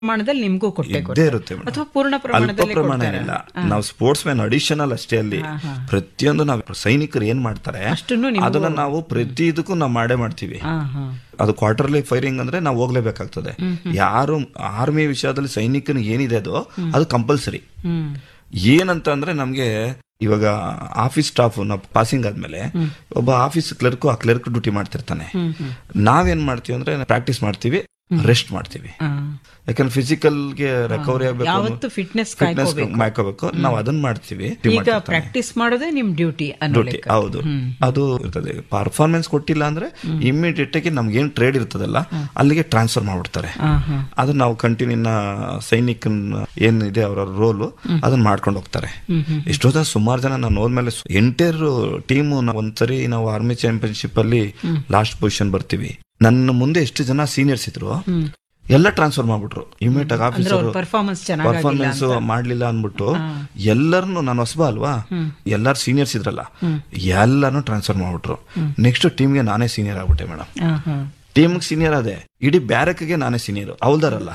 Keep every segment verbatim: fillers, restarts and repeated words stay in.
ಪ್ರಮಾಣದಲ್ಲಿ ನಿಮ್ಗೂ ಕೊಟ್ಟೆ ಇದ್ದೇ ಇರುತ್ತೆ ಮೇಡಮ್. ಅಥವಾ ಪೂರ್ಣ ಅಲ್ಪ ಪ್ರಮಾಣದಲ್ಲಿ ಪ್ರಮಾಣ ಏನಿಲ್ಲ. ನಾವು ಸ್ಪೋರ್ಟ್ಸ್ ಮ್ಯಾನ್ ಅಡಿಷನಲ್ ಅಷ್ಟೇ. ಅಲ್ಲಿ ಪ್ರತಿಯೊಂದು ನಾವು ಸೈನಿಕರು ಏನ್ ಮಾಡ್ತಾರೆ ಅಷ್ಟನ್ನು ನಿಮ್ಗೂ- ಅದನ್ನ ನಾವು ಪ್ರತಿ ಇದಕ್ಕೂ ನಾವು ಮಾಡೇ ಮಾಡ್ತೀವಿ. ಹಾ, ಹಾ. ಅದು ಕ್ವಾರ್ಟರ್ಲಿ ಫೈರಿಂಗ್ ಅಂದ್ರೆ ನಾವು ಹೋಗ್ಲೇಬೇಕಾಗ್ತದೆ. ಯಾರು ಆರ್ಮಿ ವಿಷಯದಲ್ಲಿ ಸೈನಿಕನ ಏನಿದೆ ಅದು ಅದು ಕಂಪಲ್ಸರಿ. ಹ್ಮ್ ಏನಂತ ಅಂದ್ರೆ ನಮ್ಗೆ ಇವಾಗ ಆಫೀಸ್ ಸ್ಟಾಫ್ ನಾವು ಪಾಸಿಂಗ್ ಆದ್ಮೇಲೆ ಒಬ್ಬ ಆಫೀಸ್ ಕ್ಲರ್ಕ್ ಆ ಕ್ಲರ್ಕ್ ಡ್ಯೂಟಿ ಮಾಡ್ತಿರ್ತಾನೆ. ನಾವೇನ್ ಮಾಡ್ತೀವಿ ಅಂದ್ರೆ ಪ್ರಾಕ್ಟೀಸ್ ಮಾಡ್ತೀವಿ, ರೆಸ್ಟ್ ಮಾಡ್ತೀವಿ. ಹಾ. ಯಾಕಂದ್ರೆ ಫಿಸಿಕಲ್ ಗೆ ರಿಕವರಿ ಯಾವತ್ತು ಫಿಟ್ನೆಸ್ ಫಿಟ್ನೆಸ್ ಮಾಡ್ಕೋಬೇಕು. ನಾವು ಅದನ್ನ ಮಾಡ್ತೀವಿ. ಈಗ ಪ್ರಾಕ್ಟೀಸ್ ಮಾಡೋದೇ ನಿಮ್ ಡ್ಯೂಟಿ ಡ್ಯೂಟಿ ಹೌದು. ಅದು ಇರ್ತದೆ. ಪರ್ಫಾರ್ಮೆನ್ಸ್ ಕೊಟ್ಟಿಲ್ಲ ಅಂದ್ರೆ ಇಮಿಡಿಯೇಟ್ ಆಗಿ ನಮ್ಗೆ ಏನ್ ಟ್ರೇಡ್ ಇರ್ತದಲ್ಲ ಅಲ್ಲಿಗೆ ಟ್ರಾನ್ಸ್ಫರ್ ಮಾಡ್ಬಿಡ್ತಾರೆ. ಅದು ನಾವು ಕಂಟಿನ್ಯೂ ಸೈನಿಕನ್ ಏನಿದೆ ಅವರ ರೋಲು ಅದನ್ನ ಮಾಡ್ಕೊಂಡು ಹೋಗ್ತಾರೆ. ಎಷ್ಟೋ ಜನ ಸುಮಾರು ಜನ ನಾನು ಹೋದ್ಮೇಲೆ ಎಂಟೈರ್ ಟೀಮ್ ಒಂದ್ಸರಿ ನಾವು ಆರ್ಮಿ ಚಾಂಪಿಯನ್ಶಿಪ್ ಅಲ್ಲಿ ಲಾಸ್ಟ್ ಪೊಸಿಷನ್ ಬರ್ತೀವಿ. ನನ್ನ ಮುಂದೆ ಎಷ್ಟು ಜನ ಸೀನಿಯರ್ಸ್ ಇದ್ರು ಎಲ್ಲ ಟ್ರಾನ್ಸ್ಫರ್ ಮಾಡ್ಬಿಟ್ರು ಇಮಿಡಿಯೇಟ್ ಆಗಿ. ಆಫೀಸರ್ ಪರ್ಫಾರ್ಮೆನ್ಸ್ ಪರ್ಫಾರ್ಮೆನ್ಸ್ ಮಾಡ್ಲಿಲ್ಲ ಅನ್ಬಿಟ್ಟು ಎಲ್ಲರನ್ನು, ನಾನು ಹೊಸಬ ಅಲ್ವಾ, ಎಲ್ಲಾರು ಸೀನಿಯರ್ಸ್ ಇದ್ರಲ್ಲ ಎಲ್ಲಾನು ಟ್ರಾನ್ಸ್ಫರ್ ಮಾಡ್ಬಿಟ್ರು. ನೆಕ್ಸ್ಟ್ ಟೀಮ್ಗೆ ನಾನೇ ಸೀನಿಯರ್ ಆಗ್ಬಿಟ್ಟೆ ಮೇಡಮ್. ಟೀಮ್ ಸೀನಿಯರ್ ಅದೇ, ಇಡೀ ಬ್ಯಾರಕ್ಗೆ ನಾನೇ ಸೀನಿಯರ್. ಅವಲ್ದಾರಲ್ಲ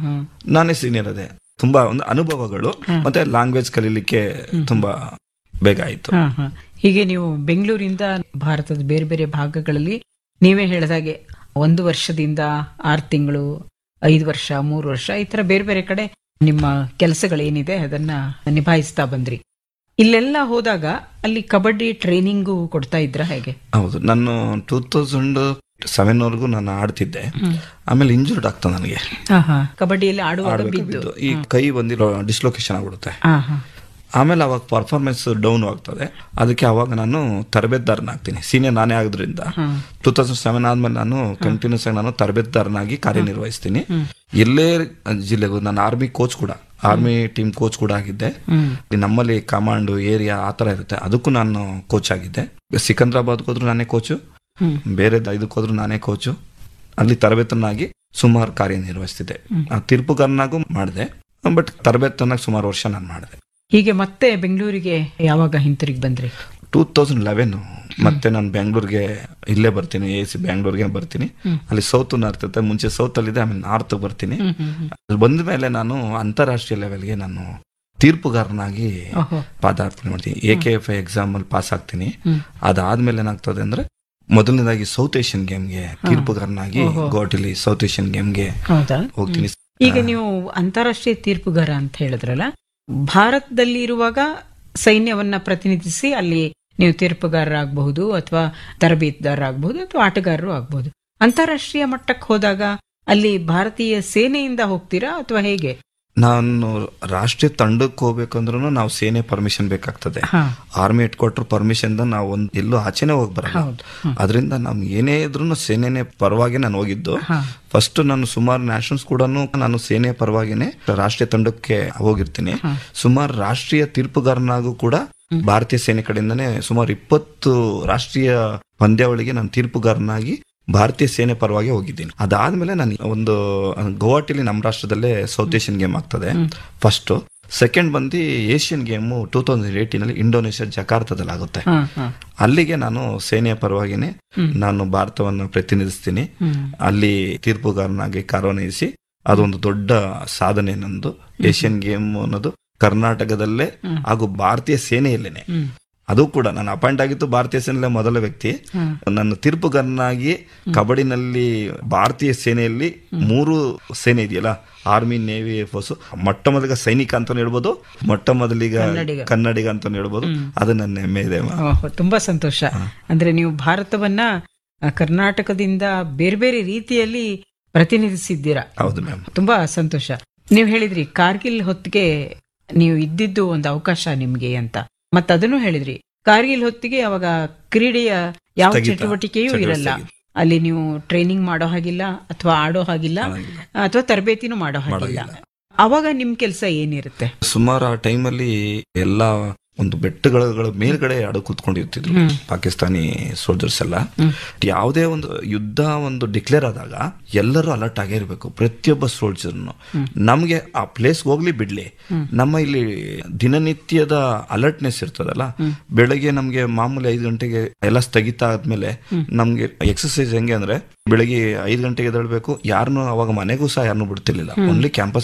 ನಾನೇ ಸೀನಿಯರ್ ಅದೇ. ತುಂಬಾ ಒಂದು ಅನುಭವಗಳು ಮತ್ತೆ ಲ್ಯಾಂಗ್ವೇಜ್ ಕಲೀಲಿಕ್ಕೆ ತುಂಬಾ ಬೇಗ ಆಯ್ತು. ಹೀಗೆ ನೀವು ಬೆಂಗಳೂರಿಂದ ಭಾರತದ ಬೇರೆ ಬೇರೆ ಭಾಗಗಳಲ್ಲಿ ನೀವೇ ಹೇಳಿದಾಗೆ ಒಂದು ವರ್ಷದಿಂದ ಆರು ತಿಂಗಳು, ಐದು ವರ್ಷ, ಮೂರು ವರ್ಷ ಈ ತರ ಬೇರೆ ಬೇರೆ ಕಡೆ ನಿಮ್ಮ ಕೆಲಸಗಳೇನಿದೆ ಅದನ್ನ ನಿಭಾಯಿಸ್ತಾ ಬಂದ್ರಿ. ಇಲ್ಲೆಲ್ಲ ಹೋದಾಗ ಅಲ್ಲಿ ಕಬಡ್ಡಿ ಟ್ರೈನಿಂಗು ಕೊಡ್ತಾ ಇದ್ರ ಹೇಗೆ? ಹೌದು, ನಾನು ಟೂ ತೌಸಂಡ್ ಸೆವೆನ್ ವರ್ಗು ನಾನು ಆಡ್ತಿದ್ದೆ. ಆಮೇಲೆ ಇಂಜುರ್ಡ್ ಆಗ್ತದೆ ನನಗೆ ಕಬಡ್ಡಿಯಲ್ಲಿ ಆಡುವಾಗ ಬಿದ್ದು ಈ ಕೈ ಬಂದಿರೋ ಡಿಸ್ಲೊಕೇಶನ್ ಆಗ್ಬಿಡುತ್ತೆ. ಆಮೇಲೆ ಅವಾಗ ಪರ್ಫಾರ್ಮೆನ್ಸ್ ಡೌನ್ ಆಗ್ತದೆ. ಅದಕ್ಕೆ ಅವಾಗ ನಾನು ತರಬೇತುದಾರನಾಗ್ತೀನಿ. ಸೀನಿಯರ್ ನಾನೇ ಆಗೋದ್ರಿಂದ ಟೂ ತೌಸಂಡ್ ಸೆವೆನ್ ಆದ್ಮೇಲೆ ನಾನು ಕಂಟಿನ್ಯೂಸ್ ಆಗಿ ನಾನು ತರಬೇತುದಾರನಾಗಿ ಕಾರ್ಯನಿರ್ವಹಿಸ್ತೀನಿ. ಎಲ್ಲೇ ಜಿಲ್ಲೆಗೂ ನಾನು ಆರ್ಮಿ ಕೋಚ್ ಕೂಡ, ಆರ್ಮಿ ಟೀಮ್ ಕೋಚ್ ಕೂಡ ಆಗಿದ್ದೆ. ನಮ್ಮಲ್ಲಿ ಕಮಾಂಡ್ ಏರಿಯಾ ಆತರ ಇರುತ್ತೆ, ಅದಕ್ಕೂ ನಾನು ಕೋಚ್ ಆಗಿದ್ದೆ. ಸಿಕಂದ್ರಾಬಾದ್ಗೆ ಹೋದ್ರು ನಾನೇ ಕೋಚು, ಬೇರೆ ಇದಕ್ಕೆ ಹೋದ್ರು ನಾನೇ ಕೋಚು. ಅಲ್ಲಿ ತರಬೇತನಾಗಿ ಸುಮಾರು ಕಾರ್ಯನಿರ್ವಹಿಸ್ತಿದ್ದೆ. ತೀರ್ಪುಗಾರನಾಗೂ ಮಾಡಿದೆ, ಬಟ್ ತರಬೇತನಾಗಿ ಸುಮಾರು ವರ್ಷ ನಾನು ಮಾಡಿದೆ. ಹೀಗೆ ಮತ್ತೆ ಬೆಂಗಳೂರಿಗೆ ಯಾವಾಗ ಹಿಂತಿರುಗಿ ಬಂದ್ರಿ? ಟೂ ತೌಸಂಡ್ ಲೆವೆನ್ ಮತ್ತೆ ನಾನು ಬೆಂಗಳೂರಿಗೆ ಇಲ್ಲೇ ಬರ್ತೀನಿ, ಎ ಸಿ ಬೆಂಗಳೂರಿಗೆ ಬರ್ತೀನಿ. ಅಲ್ಲಿ ಸೌತ್ ನಾರ್ತ್, ಮುಂಚೆ ಸೌತ್ ಅಲ್ಲಿದೆ, ಆಮೇಲೆ ನಾರ್ತ್ ಬರ್ತೀನಿ. ಅಲ್ಲಿ ಬಂದ ಮೇಲೆ ನಾನು ಅಂತಾರಾಷ್ಟ್ರೀಯ ಲೆವೆಲ್ಗೆ ನಾನು ತೀರ್ಪುಗಾರನಾಗಿ ಪಾದಾರ್ಪಣೆ ಮಾಡ್ತೀನಿ. A K F I exam ಅಲ್ಲಿ ಪಾಸ್ ಆಗ್ತೀನಿ. ಅದಾದ್ಮೇಲೆ ಏನಾಗ್ತದೆ ಅಂದ್ರೆ ಮೊದಲನೇದಾಗಿ ಸೌತ್ ಏಷ್ಯನ್ ಗೇಮ್ಗೆ ತೀರ್ಪುಗಾರನಾಗಿ ಗೌಹಟಿಲಿ ಸೌತ್ ಏಷ್ಯನ್ ಗೇಮ್ಗೆ ಹೋಗ್ತೀನಿ. ಈಗ ನೀವು ಅಂತಾರಾಷ್ಟ್ರೀಯ ತೀರ್ಪುಗಾರ ಅಂತ ಹೇಳಿದ್ರಲ್ಲ, ಭಾರತದಲ್ಲಿ ಇರುವಾಗ ಸೈನ್ಯವನ್ನ ಪ್ರತಿನಿಧಿಸಿ ಅಲ್ಲಿ ನೀವು ತೀರ್ಪುಗಾರರಾಗಬಹುದು ಅಥವಾ ತರಬೇತುದಾರರಾಗಬಹುದು ಅಥವಾ ಆಟಗಾರರು ಆಗಬಹುದು. ಅಂತಾರಾಷ್ಟ್ರೀಯ ಮಟ್ಟಕ್ಕೆ ಹೋದಾಗ ಅಲ್ಲಿ ಭಾರತೀಯ ಸೇನೆಯಿಂದ ಹೋಗ್ತೀರಾ ಅಥವಾ ಹೇಗೆ? ನಾನು ರಾಷ್ಟ್ರೀಯ ತಂಡಕ್ಕೆ ಹೋಗ್ಬೇಕಂದ್ರೂ ನಾವು ಸೇನೆ ಪರ್ಮಿಷನ್ ಬೇಕಾಗ್ತದೆ. ಆರ್ಮಿ ಹೆಡ್ ಕ್ವಾರ್ಟರ್ ಪರ್ಮಿಷನ್ ನಾವು ಒಂದ್ ಎಲ್ಲೂ ಆಚೆನೆ ಹೋಗಿ ಬರಲ್ಲ. ಅದರಿಂದ ನಮ್ ಏನೇ ಇದ್ರು ಸೇನೆನೆ ಪರವಾಗಿ ನಾನು ಹೋಗಿದ್ದು. ಫಸ್ಟ್ ನಾನು ಸುಮಾರು ನ್ಯಾಷನಲ್ಸ್ ಕೂಡ ನಾನು ಸೇನೆ ಪರವಾಗಿನೇ ರಾಷ್ಟ್ರೀಯ ತಂಡಕ್ಕೆ ಹೋಗಿರ್ತೀನಿ. ಸುಮಾರು ರಾಷ್ಟ್ರೀಯ ತೀರ್ಪುಗಾರನಾಗೂ ಕೂಡ ಭಾರತೀಯ ಸೇನೆ ಕಡೆಯಿಂದಾನೇ ಸುಮಾರು ಇಪ್ಪತ್ತು ರಾಷ್ಟ್ರೀಯ ಪಂದ್ಯಾವಳಿಗೆ ನಾನು ತೀರ್ಪುಗಾರನಾಗಿ ಭಾರತೀಯ ಸೇನೆ ಪರವಾಗಿ ಹೋಗಿದ್ದೀನಿ. ಅದಾದ್ಮೇಲೆ ನಾನು ಒಂದು ಗೌಹಾಟಿಲಿ ನಮ್ಮ ರಾಷ್ಟ್ರದಲ್ಲೇ ಸೌತ್ ಏಷ್ಯನ್ ಗೇಮ್ ಆಗ್ತದೆ ಫಸ್ಟ್. ಸೆಕೆಂಡ್ ಬಂದು Asian game two thousand eighteen ಅಲ್ಲಿ ಇಂಡೋನೇಷ್ಯಾ ಜಕಾರ್ತದಲ್ಲಿ ಆಗುತ್ತೆ. ಅಲ್ಲಿಗೆ ನಾನು ಸೇನೆಯ ಪರವಾಗಿನೇ ನಾನು ಭಾರತವನ್ನು ಪ್ರತಿನಿಧಿಸ್ತೀನಿ. ಅಲ್ಲಿ ತೀರ್ಪುಗಾರನಾಗಿ ಕಾರ್ಯನಿರ್ವಹಿಸಿ ಅದೊಂದು ದೊಡ್ಡ ಸಾಧನೆ ನಂದು. ಏಷ್ಯನ್ ಗೇಮ್ ಅನ್ನೋದು ಕರ್ನಾಟಕದಲ್ಲೇ ಹಾಗೂ ಭಾರತೀಯ ಸೇನೆಯಲ್ಲೇನೆ. ಅದು ಕೂಡ ನಾನು ಅಪಾಯಿಂಟ್ ಆಗಿತ್ತು ಭಾರತೀಯ ಸೇನೆಯಲ್ಲೇ ಮೊದಲ ವ್ಯಕ್ತಿ. ನನ್ನ ತೀರ್ಪುಗಾರನಾಗಿ ಕಬಡ್ಡಿನಲ್ಲಿ ಭಾರತೀಯ ಸೇನೆಯಲ್ಲಿ ಮೂರು ಸೇನೆ ಇದೆಯಲ್ಲ, ಆರ್ಮಿ, ನೇವಿ, ಏರ್ ಫೋರ್ಸ್, ಮೊಟ್ಟ ಮೊದಲಿಗ ಸೈನಿಕ ಅಂತ ಹೇಳ್ಬೋದು, ಮೊಟ್ಟ ಮೊದಲಿಗ ಕನ್ನಡಿಗ ಅಂತ ಹೇಳ್ಬೋದು. ಅದು ನನ್ನ ಹೆಮ್ಮೆ ಇದೆ. ತುಂಬಾ ಸಂತೋಷ. ಅಂದ್ರೆ ನೀವು ಭಾರತವನ್ನ ಕರ್ನಾಟಕದಿಂದ ಬೇರೆ ಬೇರೆ ರೀತಿಯಲ್ಲಿ ಪ್ರತಿನಿಧಿಸಿದ್ದೀರಾ. ಹೌದು ಮ್ಯಾಮ್, ತುಂಬಾ ಸಂತೋಷ. ನೀವು ಹೇಳಿದ್ರಿ ಕಾರ್ಗಿಲ್ ಹೊತ್ತಿಗೆ ನೀವು ಇದ್ದಿದ್ದು ಒಂದು ಅವಕಾಶ ನಿಮ್ಗೆ ಅಂತ, ಮತ್ತ ಅದನ್ನು ಹೇಳಿದ್ರಿ ಕಾರ್ಗಿಲ್ ಹೊತ್ತಿಗೆ ಅವಾಗ ಕ್ರೀಡೆಯ ಯಾವ ಚಟುವಟಿಕೆಯೂ ಇರಲ್ಲ ಅಲ್ಲಿ. ನೀವು ಟ್ರೈನಿಂಗ್ ಮಾಡೋ ಹಾಗಿಲ್ಲ ಅಥವಾ ಆಡೋ ಹಾಗಿಲ್ಲ ಅಥವಾ ತರಬೇತಿನೂ ಮಾಡೋ ಹಾಗಿಲ್ಲ. ಅವಾಗ ನಿಮ್ ಕೆಲಸ ಏನಿರುತ್ತೆ? ಸುಮಾರು ಆ ಟೈಮಲ್ಲಿ ಎಲ್ಲಾ ಒಂದು ಬೆಟ್ಟಗಳ ಮೇಲ್ಗಡೆ ಅಡ ಕೂತ್ಕೊಂಡಿರ್ತಿದ್ರು ಪಾಕಿಸ್ತಾನಿ ಸೋಲ್ಜರ್ಸ್ ಎಲ್ಲ. ಯಾವುದೇ ಒಂದು ಯುದ್ಧ ಒಂದು ಡಿಕ್ಲೇರ್ ಆದಾಗ ಎಲ್ಲರೂ ಅಲರ್ಟ್ ಆಗಿರ್ಬೇಕು, ಪ್ರತಿಯೊಬ್ಬ ಸೋಲ್ಜರ್ನು. ನಮ್ಗೆ ಆ ಪ್ಲೇಸ್ ಹೋಗ್ಲಿ ಬಿಡ್ಲಿ, ನಮ್ಮ ಇಲ್ಲಿ ದಿನನಿತ್ಯದ ಅಲರ್ಟ್ನೆಸ್ ಇರ್ತದಲ್ಲ, ಬೆಳಗ್ಗೆ ನಮ್ಗೆ ಮಾಮೂಲಿ ಐದು ಗಂಟೆಗೆ ಎಲ್ಲ ಸ್ಥಗಿತ ಆದ್ಮೇಲೆ ನಮ್ಗೆ ಎಕ್ಸರ್ಸೈಸ್ ಹೆಂಗೆ ಅಂದ್ರೆ ಬೆಳಗ್ಗೆ ಐದು ಗಂಟೆಗೆ ಎದ್ದೇಳ್ಬೇಕು. ಯಾರನ್ನು ಅವಾಗ ಮನೆಗೂ ಸಹ ಯಾರನ್ನು ಬಿಡ್ತಿರ್ಲಿಲ್ಲ, ಓನ್ಲಿ ಕ್ಯಾಂಪಸ್